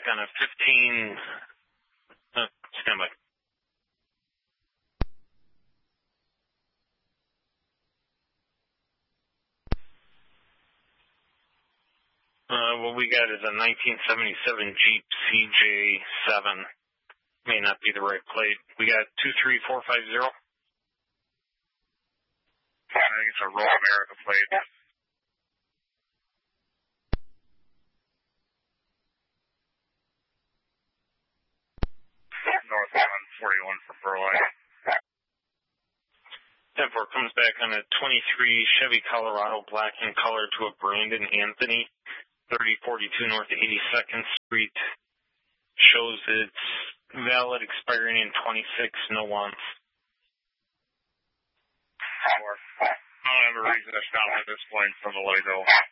on a 15. Stand by. What we got is a 1977 Jeep CJ7. May not be the right plate. We got 23450. I think it's a Roll America plate. Northbound 41 for Burleigh. 10-4 comes back on a 23 Chevy Colorado black in color to a Brandon Anthony, 3042 North 82nd Street. Shows it's valid, expiring in 26, no wants. I don't have a reason to stop at this point from the Lego.